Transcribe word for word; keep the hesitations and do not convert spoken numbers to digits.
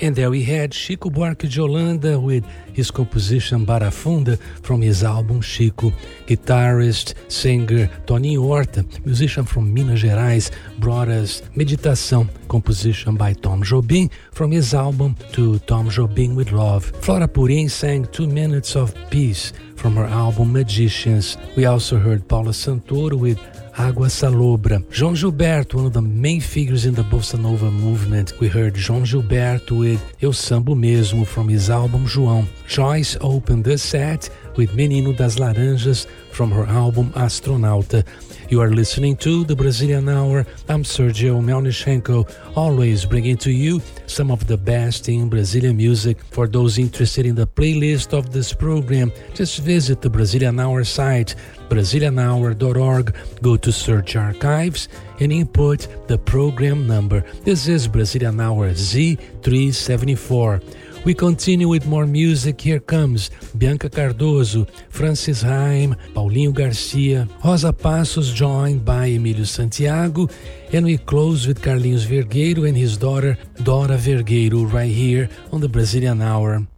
And there we had Chico Buarque de Holanda with his composition Barafunda from his album Chico. Guitarist, singer Toninho Horta, musician from Minas Gerais, brought us Meditação, composition by Tom Jobim from his album To Tom Jobim with Love. Flora Purim sang Two Minutes of Peace from her album Magicians. We also heard Paula Santoro with Água Salobra. João Gilberto, one of the main figures in the Bossa Nova movement. We heard João Gilberto with Eu Sambo Mesmo from his album João. Joyce opened the set with Menino das Laranjas from her album Astronauta. You are listening to the Brazilian Hour. I'm Sergio Melnichenko, always bringing to you some of the best in Brazilian music. For those interested in the playlist of this program, just visit the Brazilian Hour site, brazilian hour dot org. Go to Search Archives and input the program number. This is Brazilian Hour Z three seventy-four. We continue with more music. Here comes Bianca Cardoso, Francis Haim, Paulinho Garcia, Rosa Passos, joined by Emílio Santiago, and we close with Carlinhos Vergueiro and his daughter Dora Vergueiro right here on the Brazilian Hour.